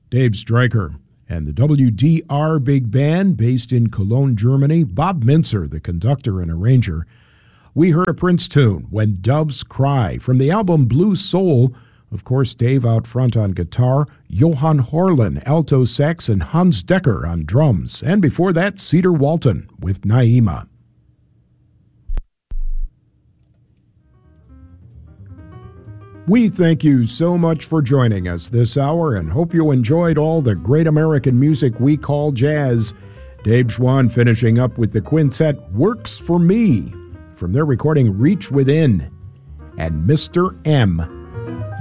Dave Stryker. And the WDR Big Band, based in Cologne, Germany, Bob Mintzer, the conductor and arranger. We heard a Prince tune, When Doves Cry, from the album Blue Soul. Of course, Dave out front on guitar, Johan Horlin, alto sax, and Hans Decker on drums. And before that, Cedar Walton with Naima. We thank you so much for joining us this hour and hope you enjoyed all the great American music we call jazz. Dave Schwann finishing up with the quintet Works for Me from their recording Reach Within, and Mr. M